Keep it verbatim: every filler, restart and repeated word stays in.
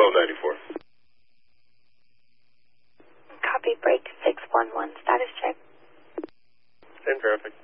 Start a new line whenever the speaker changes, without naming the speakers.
twelve ninety-four.
Copy, break six one one, status check.
Same traffic.